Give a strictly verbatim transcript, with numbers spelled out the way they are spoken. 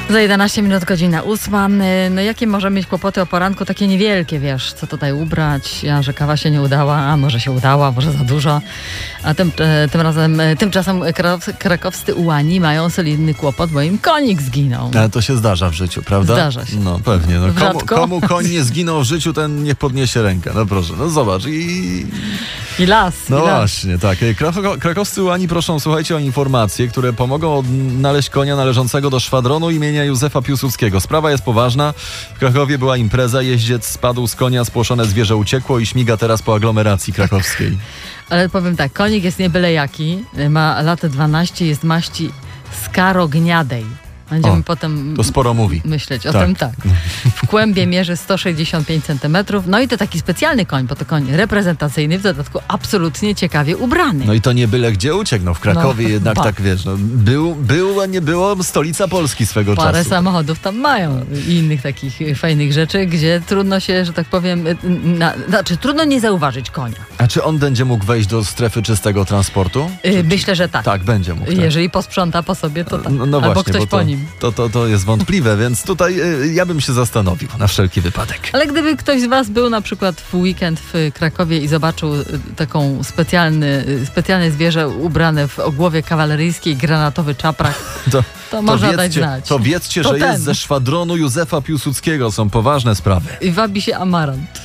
Za jedenaście minut, godzina ósma. No jakie możemy mieć kłopoty o poranku? Takie niewielkie, wiesz, co tutaj ubrać, a że kawa się nie udała, a może się udała, może za dużo. A tym, tym razem, tymczasem krakowscy ułani mają solidny kłopot, bo im konik zginął. Ale to się zdarza w życiu, prawda? Zdarza się. No pewnie. No, komu, Rzadko. komu koń nie zginął w życiu, ten niech podniesie rękę. No proszę, no zobacz. I... I las. No i las. właśnie, tak. Krak- krakowscy ułani proszą, słuchajcie, o informacje, które pomogą odnaleźć konia należącego do szwadronu imienia Józefa Piłsudskiego. Sprawa jest poważna. W Krakowie była impreza, jeździec spadł z konia, spłoszone zwierzę uciekło i śmiga teraz po aglomeracji krakowskiej. Ale powiem tak, konik jest nie byle jaki, ma lat dwanaście, jest maści skarogniadej. Będziemy O, potem to sporo mówi. myśleć o Tak. tym, tak. W kłębie mierzy sto sześćdziesiąt pięć centymetrów. No i to taki specjalny koń, bo to koń reprezentacyjny, w dodatku absolutnie ciekawie ubrany. No i to nie byle gdzie uciekł. No w Krakowie No, jednak ba. tak, wiesz, no, był, był, a nie było stolica Polski swego Parę czasu. samochodów tam mają i innych takich fajnych rzeczy, gdzie trudno się, że tak powiem, na, znaczy trudno nie zauważyć konia. A czy on będzie mógł wejść do strefy czystego transportu? Yy, myślę, że tak. Tak, będzie mógł. Tak. Jeżeli posprząta po sobie, to tak. No, no Albo właśnie, ktoś bo po to, nim. To, to, to jest wątpliwe, więc tutaj y, ja bym się zastanowił na wszelki wypadek. Ale gdyby ktoś z was był na przykład w weekend w Krakowie i zobaczył y, taką specjalny, y, specjalne zwierzę ubrane w ogłowie kawaleryjskiej, granatowy czaprak, To, to można wiedzcie, dać znać. To wiedzcie, To że ten. jest ze szwadronu Józefa Piłsudskiego. Są poważne sprawy. I wabi się amarant.